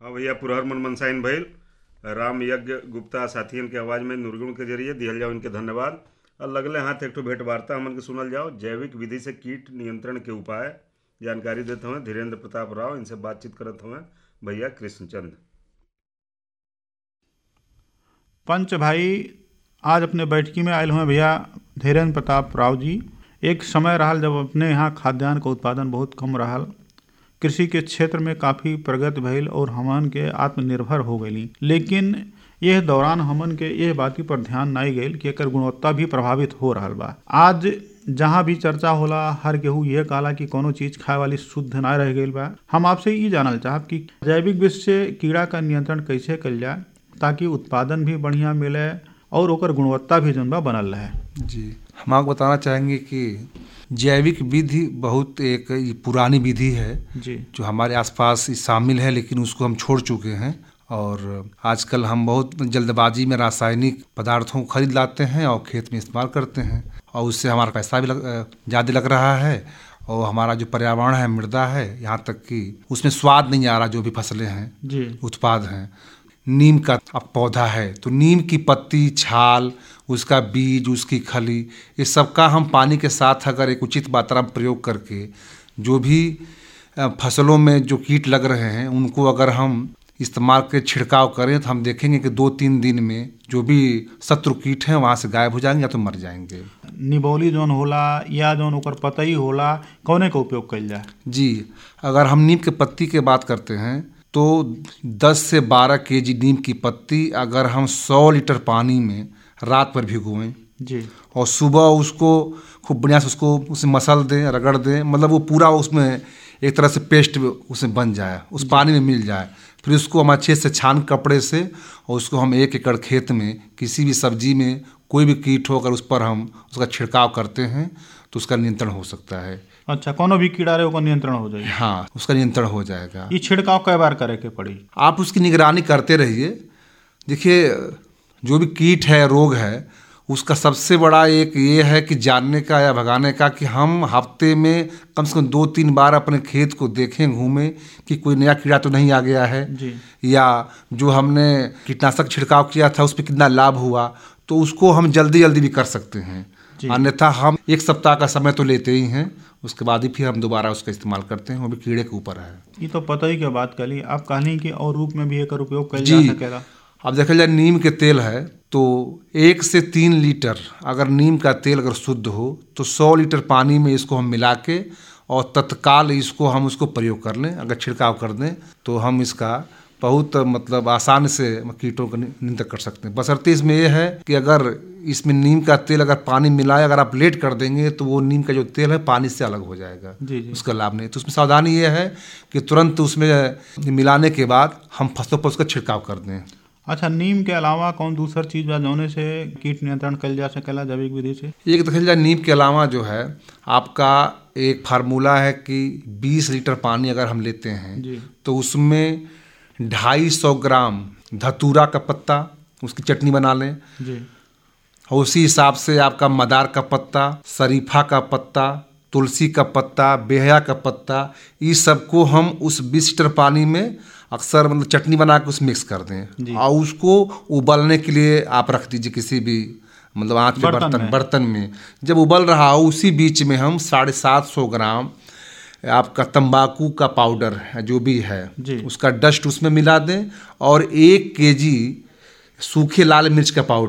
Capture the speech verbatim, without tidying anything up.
हाँ भैया, पुरहर मन मनसाइन भइल। राम यज्ञ गुप्ता साथियन के आवाज में निर्गुण के जरिए दिहल जाओ इनके धन्यवाद। और लगले हाथ एक ठो भेंट वार्ता हमन के सुनल जाओ। जैविक विधि से कीट नियंत्रण के उपाय जानकारी देते हुए धीरेन्द्र प्रताप राव, इनसे बातचीत करत हुए भैया कृष्णचंद। पंच भाई आज अपने बैठकी में आयल हुए भैया धीरेन्द्र प्रताप राव जी। एक समय रहल जब अपने यहाँ खाद्यान्न का उत्पादन बहुत कम रहल, कृषि के क्षेत्र में काफ़ी प्रगति भइल और हमन के आत्मनिर्भर हो गई। लेकिन यह दौरान हमन के यह बात पर ध्यान नहीं गई कि एकर गुणवत्ता भी प्रभावित हो रहा बा। आज जहाँ भी चर्चा होला हर केहू यह कहला कि कोनो चीज़ खाए वाली शुद्ध ना रह गई बा। हम आपसे ये जानल चाहब कि जैविक विधि से कीड़ा का नियंत्रण कैसे कल जाए ताकि उत्पादन भी बढ़िया मिले और ओकर गुणवत्ता भी जौन बा बनल रहे। जी, हम आपको बताना चाहेंगे कि जैविक विधि बहुत एक पुरानी विधि है जी, जो हमारे आसपास शामिल है, लेकिन उसको हम छोड़ चुके हैं। और आजकल हम बहुत जल्दबाजी में रासायनिक पदार्थों को खरीद लाते हैं और खेत में इस्तेमाल करते हैं, और उससे हमारा पैसा भी ज़्यादा लग रहा है और हमारा जो पर्यावरण है, मृदा है, यहाँ तक कि उसमें स्वाद नहीं आ रहा। जो भी फसलें हैं जी, उत्पाद हैं। नीम का पौधा है तो नीम की पत्ती, छाल, उसका बीज, उसकी खली, ये सब का हम पानी के साथ अगर एक उचित मात्रा में प्रयोग करके जो भी फसलों में जो कीट लग रहे हैं उनको अगर हम इस्तेमाल के छिड़काव करें तो हम देखेंगे कि दो तीन दिन में जो भी शत्रु कीट हैं वहाँ से गायब हो जाएंगे या तो मर जाएंगे। निबोली जौन होला या जौन ओकर पतई होला कौने का उपयोग कइल जाए? जी, अगर हम नीम के पत्ती के बात करते हैं तो दस से बारह केजी नीम की पत्ती अगर हम सौ लीटर पानी में रात भर भिगोएं जी, और सुबह उसको खूब बढ़िया से उसको उसे मसल दें, रगड़ दें, मतलब वो पूरा उसमें एक तरह से पेस्ट उसमें बन जाए, उस पानी में मिल जाए। फिर उसको हम अच्छे से छान कपड़े से और उसको हम एक एकड़ खेत में किसी भी सब्जी में कोई भी कीट हो अगर उस पर हम उसका छिड़काव करते हैं तो उसका नियंत्रण हो सकता है। अच्छा, कोनो भी कीड़ा रहे ओकर नियंत्रण हो जाए? हाँ, उसका नियंत्रण हो जाएगा। ये छिड़काव कई बार करे के पड़ी? आप उसकी निगरानी करते रहिए। देखिए, जो भी कीट है, रोग है, उसका सबसे बड़ा एक ये है कि जानने का या भगाने का कि हम हफ्ते में कम से कम दो तीन बार अपने खेत को देखें, घूमें कि कोई नया कीड़ा तो नहीं आ गया है जी, या जो हमने कीटनाशक छिड़काव किया था उस पर कितना लाभ हुआ, तो उसको हम जल्दी जल्दी भी कर सकते हैं। अन्यथा हम एक सप्ताह का समय तो लेते ही हैं, उसके बाद ही फिर हम दोबारा उसका इस्तेमाल करते हैं, वो भी कीड़े के ऊपर है। ये तो पता ही क्या बात करी आप कहनी कि और रूप में भी एकर उपयोग कइल जा सकेला। अब देखा जाए नीम के तेल है तो एक से तीन लीटर अगर नीम का तेल अगर शुद्ध हो तो सौ लीटर पानी में इसको हम मिला के और तत्काल इसको हम उसको प्रयोग कर लें, अगर छिड़काव कर दें तो हम इसका बहुत मतलब आसान से कीटों का नियंत्रण कर सकते हैं। बशर्ते इसमें यह है कि अगर इसमें नीम का तेल अगर पानी मिलाए अगर आप लेट कर देंगे तो वो नीम का जो तेल है पानी से अलग हो जाएगा, जी जी। उसका लाभ नहीं। तो उसमें सावधानी ये है कि तुरंत उसमें मिलाने के बाद हम फसलों पर उसका छिड़काव कर दें। अच्छा, नीम के अलावा कौन दूसर चीज बा जौने से कीट नियंत्रण कइल जा सकेला जैविक विधि से? एक देखा जाए नीम के अलावा जो है आपका एक फार्मूला है कि बीस लीटर पानी अगर हम लेते हैं जी, तो उसमें ढाई सौ ग्राम धतूरा का पत्ता उसकी चटनी बना लें जी, और उसी हिसाब से आपका मदार का पत्ता, शरीफा का पत्ता, तुलसी का पत्ता, बेहया का पत्ता, इस सबको हम उस बीस लीटर पानी में अक्सर मतलब चटनी बना के उस मिक्स कर दें और उसको उबलने के लिए आप रख दीजिए किसी भी मतलब आँच पे बर्तन में। बर्तन में जब उबल रहा हो उसी बीच में हम साढ़े सात सौ ग्राम आपका तंबाकू का पाउडर जो भी है उसका डस्ट उसमें मिला दें और एक केजी सूखे लाल मिर्च का पाउडर